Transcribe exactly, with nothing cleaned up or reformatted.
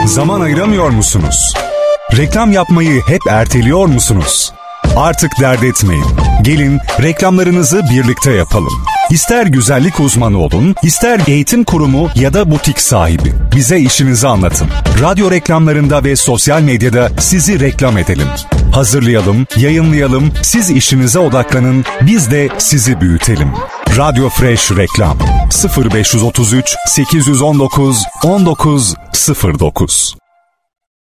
Zaman ayıramıyor musunuz? Reklam yapmayı hep erteliyor musunuz? Artık dert etmeyin. Gelin reklamlarınızı birlikte yapalım. İster güzellik uzmanı olun, ister eğitim kurumu ya da butik sahibi. Bize işinizi anlatın. Radyo reklamlarında ve sosyal medyada sizi reklam edelim. Hazırlayalım, yayınlayalım, siz işinize odaklanın, biz de sizi büyütelim. Radyo Fresh Reklam sıfır beş otuz üç sekiz on dokuz on dokuz sıfır dokuz